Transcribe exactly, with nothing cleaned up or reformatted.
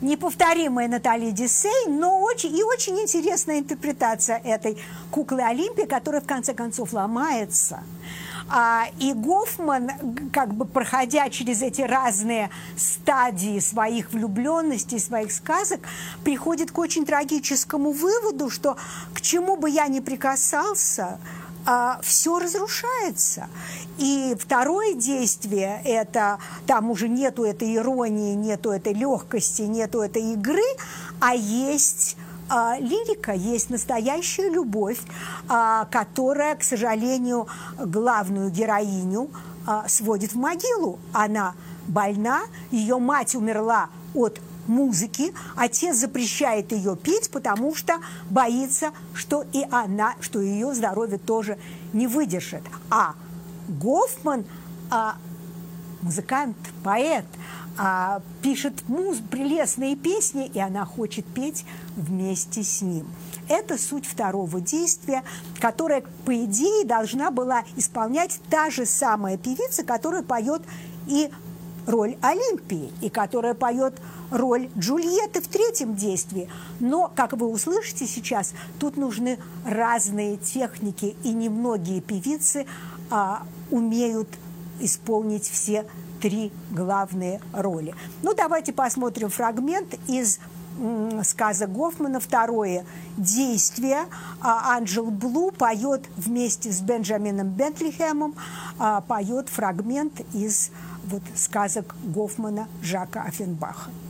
неповторимая Натали Десей, но очень, и очень интересная интерпретация этой куклы Олимпии, которая в конце концов ломается. А, и Гофман, как бы проходя через эти разные стадии своих влюбленностей, своих сказок, приходит к очень трагическому выводу, что к чему бы я ни прикасался, а, все разрушается. И второе действие, это там уже нету этой иронии, нету этой легкости, нету этой игры, а есть а, лирика, есть настоящая любовь, а, которая, к сожалению, главную героиню а, сводит в могилу. Она больна, ее мать умерла от музыки, отец запрещает ее петь, потому что боится, что и она, что ее здоровье тоже не выдержит. А Гофман, а, музыкант, поэт, а, пишет муз прелестные песни, и она хочет петь вместе с ним. Это суть второго действия, которое, по идее, должна была исполнять та же самая певица, которая поет и роль Олимпии, и которая поет роль Джульетты в третьем действии. Но, как вы услышите сейчас, тут нужны разные техники, и немногие певицы а, умеют исполнить все три главные роли. Ну, давайте посмотрим фрагмент из м, сказа Гофмана, второе действие. А, Анджел Блу поет вместе с Бенджамином Бентлихемом, а, поет фрагмент из вот сказок Гофмана Жака Оффенбаха.